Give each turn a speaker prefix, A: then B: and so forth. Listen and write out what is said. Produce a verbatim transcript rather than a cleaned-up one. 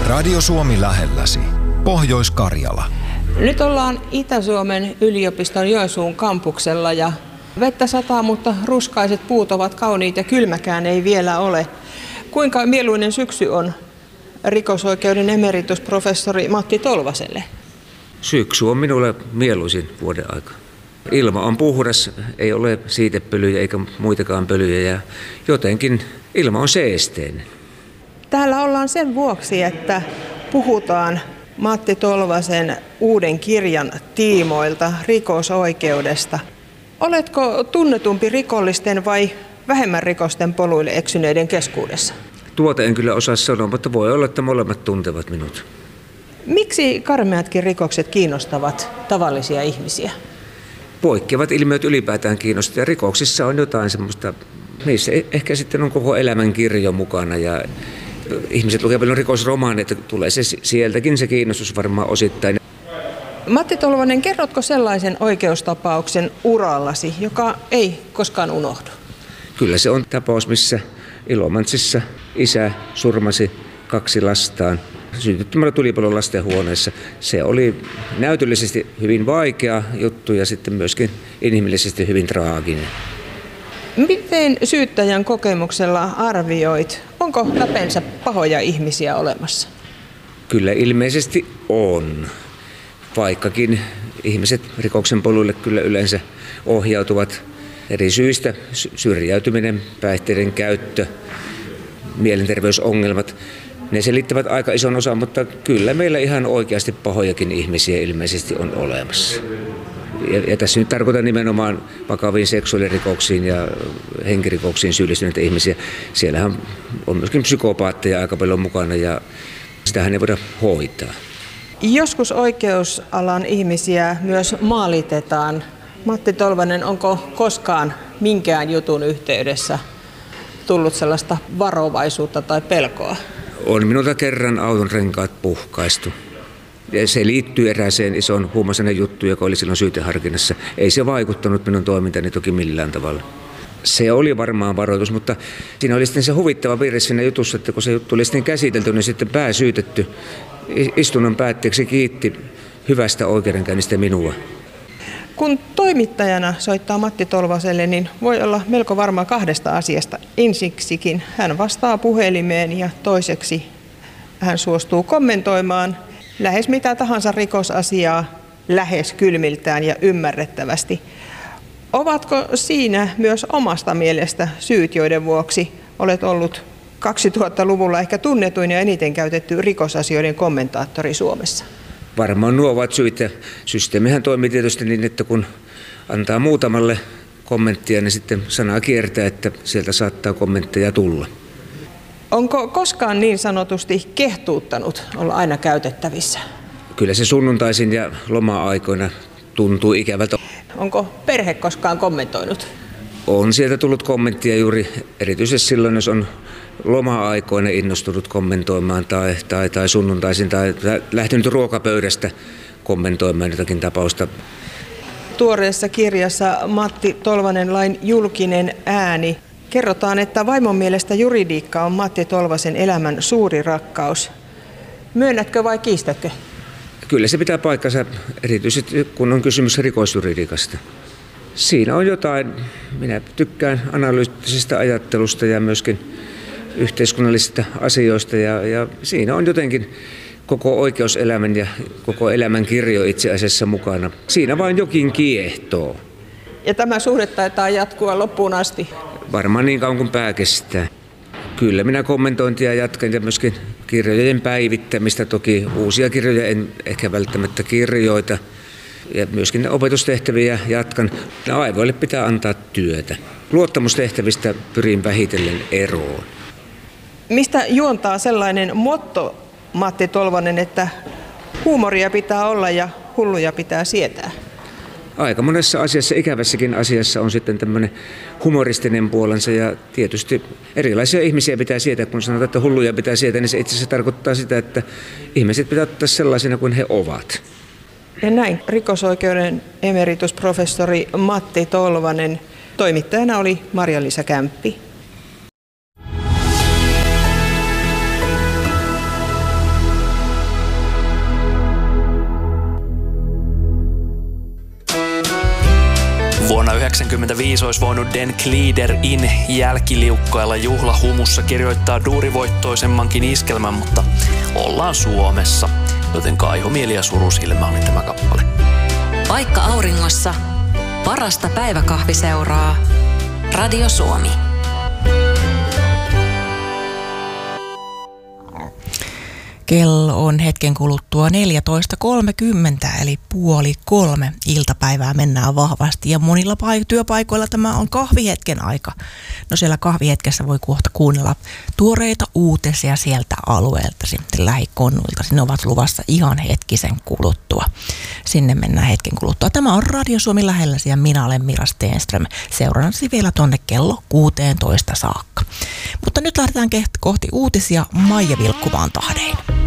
A: Radio Suomi lähelläsi. Pohjois-Karjala.
B: Nyt ollaan Itä-Suomen yliopiston Joensuun kampuksella ja vettä sataa, mutta ruskaiset puut ovat kauniit ja kylmäkään ei vielä ole. Kuinka mieluinen syksy on rikosoikeuden emeritusprofessori Matti Tolvaselle?
C: Syksy on minulle mieluisin vuoden aika. Ilma on puhdas, ei ole siitepölyjä eikä muitakaan pölyjä ja jotenkin ilma on seesteinen.
B: Täällä ollaan sen vuoksi, että puhutaan Matti Tolvasen uuden kirjan tiimoilta rikosoikeudesta. Oletko tunnetumpi rikollisten vai vähemmän rikosten poluille eksyneiden keskuudessa?
C: Tuota en kyllä osaa sanoa, mutta voi olla, että molemmat tuntevat minut.
B: Miksi karmeatkin rikokset kiinnostavat tavallisia ihmisiä?
C: Poikkeavat ilmiöt ylipäätään kiinnostavat ja rikoksissa on jotain semmoista, niissä ehkä sitten on koko elämän kirjo mukana ja ihmiset lukevat paljon rikosromaaneita, tulee se sieltäkin se kiinnostus varmaan osittain.
B: Matti Tolvanen, kerrotko sellaisen oikeustapauksen urallasi, joka ei koskaan unohdu?
C: Kyllä se on tapaus, missä Ilomantsissa isä surmasi kaksi lastaan sytyttämällä tulipalon lastenhuoneessa. Se oli näytöllisesti hyvin vaikea juttu ja sitten myöskin inhimillisesti hyvin traaginen.
B: Miten syyttäjän kokemuksella arvioit, onko läpeensä pahoja ihmisiä olemassa?
C: Kyllä ilmeisesti on, vaikkakin ihmiset rikoksen poluille kyllä yleensä ohjautuvat eri syistä. Syrjäytyminen, päihteiden käyttö, mielenterveysongelmat, ne selittävät aika ison osan, mutta kyllä meillä ihan oikeasti pahojakin ihmisiä ilmeisesti on olemassa. Ja, ja tässä nyt tarkoitan nimenomaan vakaviin seksuaalirikoksiin ja henkirikoksiin syyllistyneitä ihmisiä. Siellähän on myöskin psykopaatteja aika paljon mukana ja sitähän ei voida hoitaa.
B: Joskus oikeusalan ihmisiä myös maalitetaan. Matti Tolvanen, onko koskaan minkään jutun yhteydessä tullut sellaista varovaisuutta tai pelkoa?
C: On minulta kerran auton renkaat puhkaistu. Ja se liittyy erääseen ison huumausaineen juttuun, joka oli silloin syyteharkinnassa. Ei se vaikuttanut minun toimintani toki millään tavalla. Se oli varmaan varoitus, mutta siinä oli sitten se huvittava piirre siinä jutussa, että kun se juttu oli sitten käsitelty, niin sitten pääsyytetty istunnon päätteeksi kiitti hyvästä oikeudenkäynnistä minua.
B: Kun toimittajana soittaa Matti Tolvaselle, niin voi olla melko varma kahdesta asiasta. Ensiksikin hän vastaa puhelimeen ja toiseksi hän suostuu kommentoimaan lähes mitä tahansa rikosasiaa lähes kylmiltään ja ymmärrettävästi. Ovatko siinä myös omasta mielestä syyt, joiden vuoksi olet ollut kaksituhattaluvulla ehkä tunnetuin ja eniten käytetty rikosasioiden kommentaattori Suomessa?
C: Varmaan nuo ovat syitä. Systeemihän toimii tietysti niin, että kun antaa muutamalle kommenttia, niin sitten sanaa kiertää, että sieltä saattaa kommentteja tulla.
B: Onko koskaan niin sanotusti kehtuuttanut olla aina käytettävissä?
C: Kyllä se sunnuntaisin ja loma-aikoina tuntuu ikävältä.
B: Onko perhe koskaan kommentoinut?
C: On sieltä tullut kommenttia juuri erityisesti silloin, jos on loma-aikoina innostunut kommentoimaan tai, tai, tai sunnuntaisin tai lähtenyt ruokapöydästä kommentoimaan jotakin tapausta.
B: Tuoreessa kirjassa Matti Tolvanen lain julkinen ääni kerrotaan, että vaimon mielestä juridiikka on Matti Tolvasen elämän suuri rakkaus. Myönnätkö vai kiistätkö?
C: Kyllä se pitää paikkansa, erityisesti kun on kysymys rikosjuridiikasta. Siinä on jotain, minä tykkään analyyttisestä ajattelusta ja myöskin yhteiskunnallisista asioista ja, ja siinä on jotenkin koko oikeuselämän ja koko elämän kirjo itse asiassa mukana. Siinä vain jokin kiehtoo.
B: Ja tämä suhde taitaa jatkua loppuun asti?
C: Varmaan niin kauan kuin pää kestää. Kyllä minä kommentointia jatkan ja myöskin kirjojen päivittämistä. Toki uusia kirjoja en ehkä välttämättä kirjoita. Ja myöskin opetustehtäviä jatkan. Aivoille pitää antaa työtä. Luottamustehtävistä pyrin vähitellen eroon.
B: Mistä juontaa sellainen motto, Matti Tolvanen, että huumoria pitää olla ja hulluja pitää sietää?
C: Aika monessa asiassa, ikävässäkin asiassa on sitten tämmöinen humoristinen puolensa ja tietysti erilaisia ihmisiä pitää sietää. Kun sanotaan, että hulluja pitää sietää, niin se itse asiassa tarkoittaa sitä, että ihmiset pitää ottaa sellaisina kuin he ovat.
B: Ja näin rikosoikeuden emeritusprofessori Matti Tolvanen. Toimittajana oli Marja-Liisa Kämppi.
D: yhdeksänkymmentäviisi olisi voinut Den Glider in jälkiliukkailla juhlahumussa kirjoittaa duurivoittoisemmankin iskelmän, mutta ollaan Suomessa, joten kaihomieli ja surusilmä oli tämä kappale.
E: Vaikka auringossa, parasta päiväkahviseuraa. Radio Suomi.
F: Kello on hetken kuluttua neljätoista kolmekymmentä, eli puoli kolme. Iltapäivää mennään vahvasti ja monilla paik- työpaikoilla tämä on kahvihetken aika. No siellä kahvihetkessä voi kohta kuunnella tuoreita uutisia sieltä alueelta, sitten lähikonnuilta. Sinne ovat luvassa ihan hetkisen kuluttua. Sinne mennään hetken kuluttua. Tämä on Radio Suomi lähelläsi ja minä olen Mira Stenström. Seurannasi vielä tonne kello kuusitoista saakka. Mutta nyt lähdetään kohti uutisia Maija Vilkkumaan tahdein.